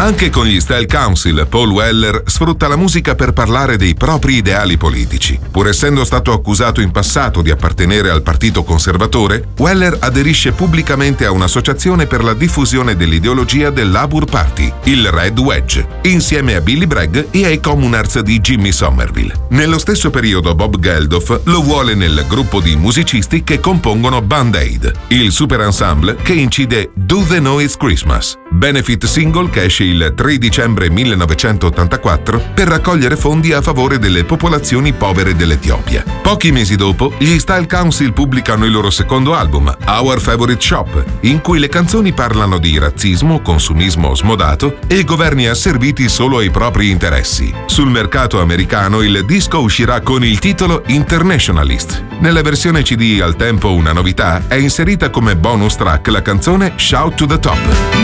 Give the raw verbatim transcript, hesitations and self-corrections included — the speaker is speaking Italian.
Anche con gli Style Council, Paul Weller sfrutta la musica per parlare dei propri ideali politici. Pur essendo stato accusato in passato di appartenere al Partito Conservatore, Weller aderisce pubblicamente a un'associazione per la diffusione dell'ideologia del Labour Party, il Red Wedge, insieme a Billy Bragg e ai Communards di Jimmy Somerville. Nello stesso periodo Bob Geldof lo vuole nel gruppo di musicisti che compongono Band Aid, il super ensemble che incide Do They Know It's Christmas, benefit single che esce il tre dicembre millenovecentottantaquattro per raccogliere fondi a favore delle popolazioni povere dell'Etiopia. Pochi mesi dopo, gli Style Council pubblicano il loro secondo album, Our Favorite Shop, in cui le canzoni parlano di razzismo, consumismo smodato e governi asserviti solo ai propri interessi. Sul mercato americano il disco uscirà con il titolo Internationalist. Nella versione C D, al tempo una novità, è inserita come bonus track la canzone Shout to the Top.